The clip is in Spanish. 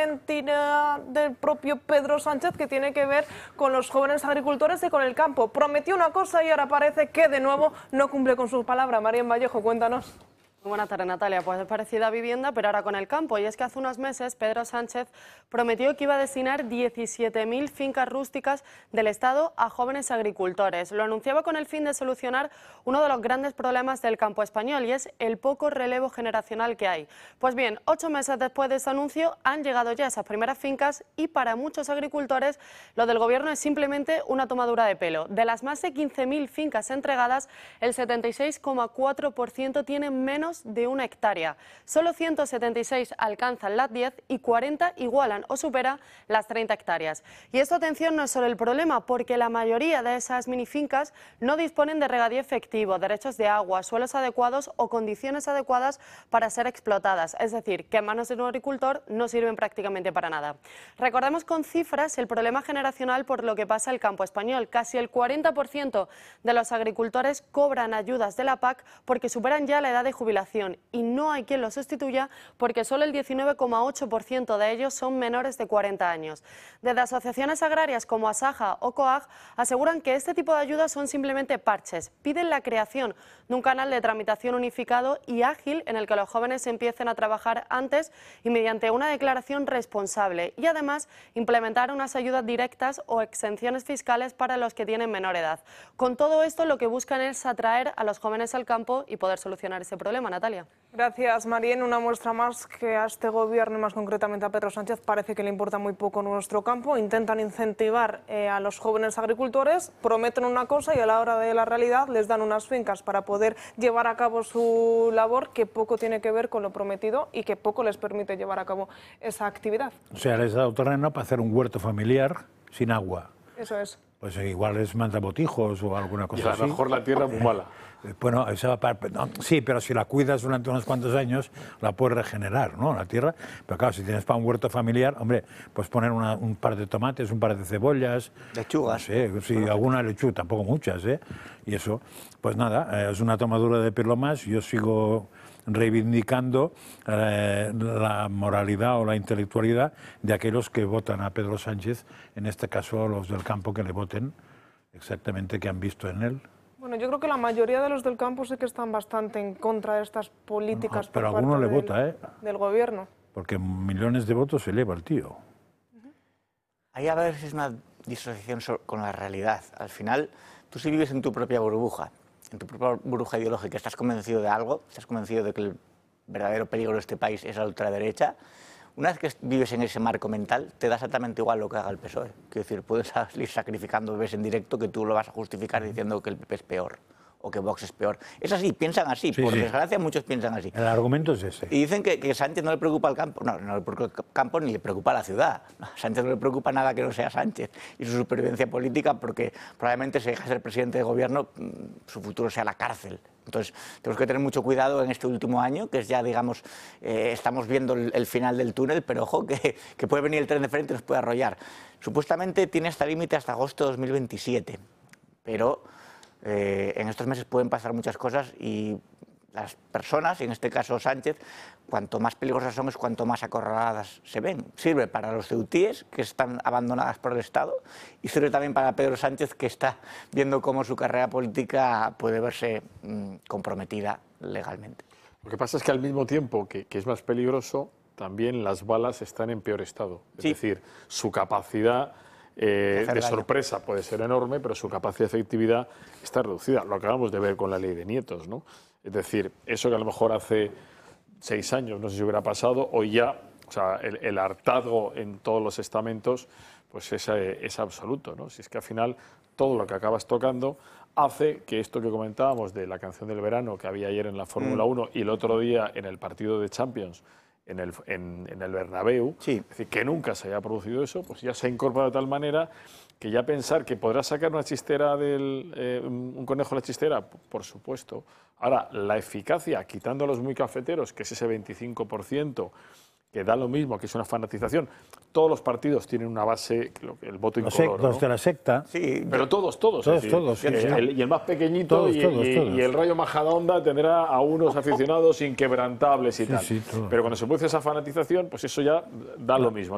mentira del propio Pedro Sánchez que tiene que ver con los jóvenes agricultores y con el campo. Prometió una cosa y ahora parece que de nuevo no cumple con su palabra. Marién Vallejo, cuéntanos. Muy buenas tardes, Natalia. Pues es parecida a vivienda, pero ahora con el campo. Y es que hace unos meses Pedro Sánchez prometió que iba a destinar 17.000 fincas rústicas del Estado a jóvenes agricultores. Lo anunciaba con el fin de solucionar uno de los grandes problemas del campo español, y es el poco relevo generacional que hay. Pues bien, 8 meses después de ese anuncio han llegado ya esas primeras fincas, y para muchos agricultores lo del Gobierno es simplemente una tomadura de pelo. De las más de 15.000 fincas entregadas, el 76,4% tienen menos de 1 hectárea. Solo 176 alcanzan las 10 y 40 igualan o superan las 30 hectáreas. Y esto, atención, no es solo el problema, porque la mayoría de esas minifincas no disponen de regadío efectivo, derechos de agua, suelos adecuados o condiciones adecuadas para ser explotadas. Es decir, que en manos de un agricultor no sirven prácticamente para nada. Recordemos con cifras el problema generacional por lo que pasa el campo español. Casi el 40% de los agricultores cobran ayudas de la PAC porque superan ya la edad de jubilación, y no hay quien lo sustituya porque solo el 19,8% de ellos son menores de 40 años. Desde asociaciones agrarias como Asaja o COAG aseguran que este tipo de ayudas son simplemente parches. Piden la creación de un canal de tramitación unificado y ágil en el que los jóvenes empiecen a trabajar antes y mediante una declaración responsable, y además implementar unas ayudas directas o exenciones fiscales para los que tienen menor edad. Con todo esto, lo que buscan es atraer a los jóvenes al campo y poder solucionar ese problema. Natalia. Gracias, Marién. Una muestra más que a este gobierno y más concretamente a Pedro Sánchez parece que le importa muy poco nuestro campo. Intentan incentivar a los jóvenes agricultores, prometen una cosa y a la hora de la realidad les dan unas fincas para poder llevar a cabo su labor que poco tiene que ver con lo prometido y que poco les permite llevar a cabo esa actividad. O sea, les ha dado terreno para hacer un huerto familiar sin agua. Eso es. Pues igual es mandabotijos o alguna cosa así. Y a lo mejor la tierra es muy mala. Bueno, sí, pero si la cuidas durante unos cuantos años, la puedes regenerar, ¿no? La tierra. Pero claro, si tienes para un huerto familiar, hombre, pues poner un par de tomates, un par de cebollas. Lechugas. No sé, sí, alguna lechuga, tampoco muchas, ¿eh? Y eso, pues nada, es una tomadura de pelo más. Yo sigo reivindicando la moralidad o la intelectualidad de aquellos que votan a Pedro Sánchez, en este caso los del campo, que le voten exactamente qué han visto en él. Bueno, yo creo que la mayoría de los del campo sí que están bastante en contra de estas políticas Pero por alguno parte le vota, del gobierno. Porque millones de votos se lleva el tío. Ahí a veces es una disociación con la realidad. Al final, tú si vives en tu propia burbuja, en tu propia burbuja ideológica, estás convencido de algo, estás convencido de que el verdadero peligro de este país es la ultraderecha. Una vez que vives en ese marco mental, te da exactamente igual lo que haga el PSOE. Quiero decir, puedes salir sacrificando bebés en directo que tú lo vas a justificar diciendo que el PP es peor o que Vox es peor. Es así, piensan así. Sí, por sí. desgracia, muchos piensan así. El argumento es ese. Y dicen que Sánchez no le preocupa el campo. No, no le preocupa el campo ni le preocupa la ciudad. A Sánchez no le preocupa nada que no sea Sánchez y su supervivencia política, porque probablemente si deja de ser presidente de gobierno, su futuro sea la cárcel. Entonces, tenemos que tener mucho cuidado en este último año, que es ya, digamos, estamos viendo el final del túnel, pero ojo, que puede venir el tren de frente y nos puede arrollar. Supuestamente tiene hasta límite hasta agosto de 2027, pero en estos meses pueden pasar muchas cosas y las personas, y en este caso Sánchez, cuanto más peligrosas son es cuanto más acorraladas se ven. Sirve para los ceutíes, que están abandonadas por el Estado, y sirve también para Pedro Sánchez, que está viendo cómo su carrera política puede verse comprometida legalmente. Lo que pasa es que al mismo tiempo que es más peligroso, también las balas están en peor estado. Es decir, su capacidad de sorpresa puede ser enorme, pero su capacidad de efectividad está reducida. Lo acabamos de ver con la ley de nietos, ¿no? Es decir, eso que a lo mejor hace 6 años no sé si hubiera pasado, hoy ya, o sea, el hartazgo en todos los estamentos pues es absoluto, ¿no? Si es que al final todo lo que acabas tocando hace que esto que comentábamos de la canción del verano que había ayer en la Fórmula 1 y el otro día en el partido de Champions en el Bernabéu, es decir, que nunca se haya producido eso, pues ya se ha incorporado de tal manera que ya pensar que podrás sacar una chistera un conejo de la chistera, por supuesto. Ahora, la eficacia, quitando a los muy cafeteros, que es ese 25%, que da lo mismo, que es una fanatización. Todos los partidos tienen una base, el voto incoloro, los de la secta. Sí, pero todos. Todos. Y el más pequeñito todos. Y el Rayo Majadahonda tendrá a unos aficionados inquebrantables y tal. Sí, pero cuando se produce esa fanatización, pues eso ya da lo mismo.